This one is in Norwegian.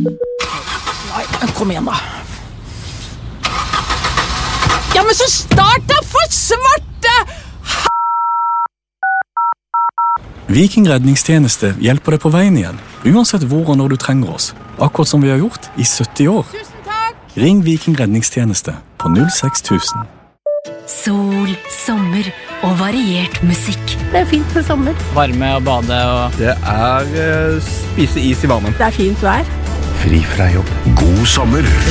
Nei, kom igjen da. Ja, men så start da, for svarte! Viking redningstjeneste hjelper deg på veien igjen, uansett hvor og når du trenger oss. Akkurat som vi har gjort i 70 år. Tusen takk! Ring Viking redningstjeneste på 06000. Sol, sommer og variert musikk. Det fint med sommer. Varme og bade og... Det spise is i varmen. Det fint vær. Fri fra jobb. God sommer.